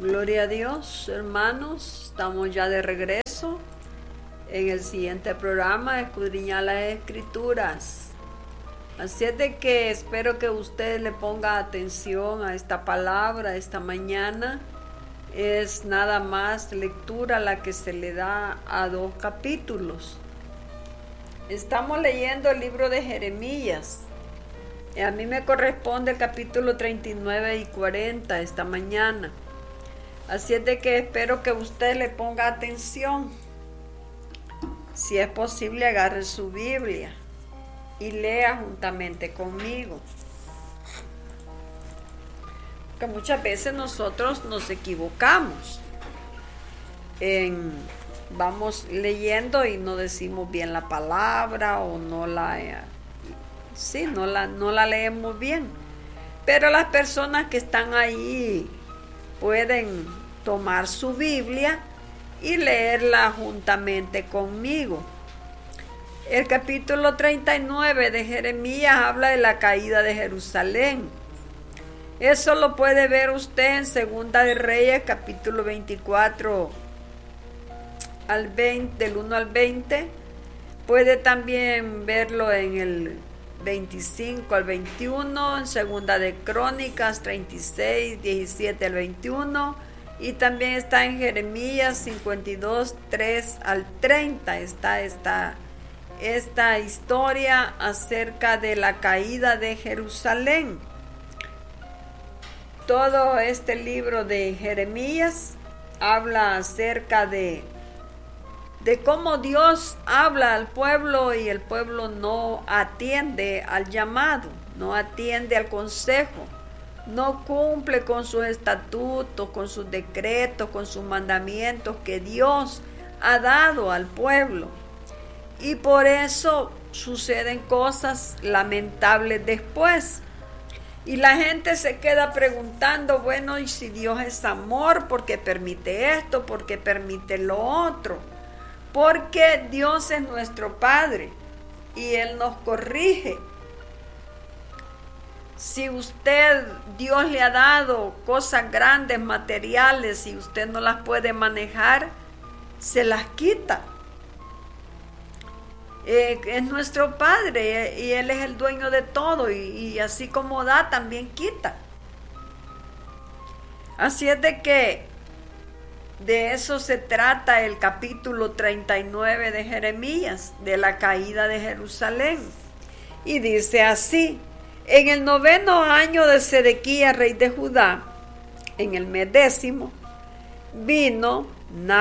Gloria a Dios, hermanos, estamos ya de regreso en el siguiente programa, Escudriñar las Escrituras. Así es de que espero que usted le ponga atención a esta palabra esta mañana. Es nada más lectura la que se le da a 2 capítulos. Estamos leyendo el libro de Jeremías. A mí me corresponde el capítulo 39 y 40 esta mañana. Así es de que espero que usted le ponga atención. Si es posible, agarre su Biblia y lea juntamente conmigo. Porque muchas veces nosotros nos equivocamos. Vamos leyendo y no decimos bien la palabra o no la leemos bien. Pero las personas que están ahí pueden tomar su Biblia y leerla juntamente conmigo. El capítulo 39 de Jeremías habla de la caída de Jerusalén. Eso lo puede ver usted en Segunda de Reyes, capítulo 24 al 20, del 1 al 20. Puede también verlo en el 25 al 21, en Segunda de Crónicas 36, 17 al 21, y también está en Jeremías 52, 3 al 30. Está esta historia acerca de la caída de Jerusalén. Todo este libro de Jeremías habla acerca de cómo Dios habla al pueblo y el pueblo no atiende al llamado, no atiende al consejo, no cumple con sus estatutos, con sus decretos, con sus mandamientos que Dios ha dado al pueblo. Y por eso suceden cosas lamentables después. Y la gente se queda preguntando, bueno, ¿y si Dios es amor? ¿Por qué permite esto? ¿Por qué permite lo otro? Porque Dios es nuestro Padre y Él nos corrige. Si Dios le ha dado cosas grandes, materiales, y usted no las puede manejar, se las quita. Es nuestro Padre y Él es el dueño de todo, y así como da, también quita. Así es de que de eso se trata el capítulo 39 de Jeremías, de la caída de Jerusalén. Y dice así: en el 9º año de Sedequías, rey de Judá, en el mes 10, vino